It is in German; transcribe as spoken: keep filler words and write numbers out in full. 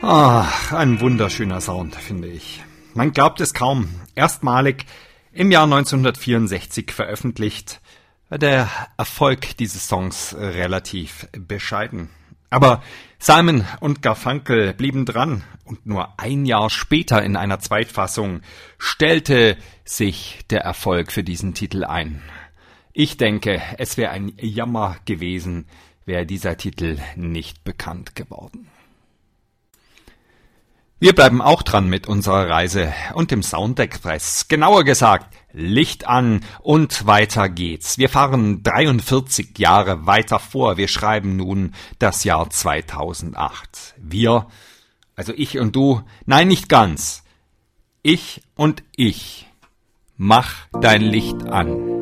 Ach, ein wunderschöner Sound, finde ich. Man glaubt es kaum. Erstmalig im Jahr neunzehnhundertvierundsechzig veröffentlicht, der Erfolg dieses Songs relativ bescheiden. Aber Simon und Garfunkel blieben dran und nur ein Jahr später in einer Zweitfassung stellte sich der Erfolg für diesen Titel ein. Ich denke, es wäre ein Jammer gewesen, wäre dieser Titel nicht bekannt geworden. Wir bleiben auch dran mit unserer Reise und dem Soundexpress. Genauer gesagt, Licht an und weiter geht's. Wir fahren dreiundvierzig Jahre weiter vor. Wir schreiben nun das Jahr zweitausendacht. Wir, also ich und du, nein, nicht ganz. Ich und ich. Mach dein Licht an.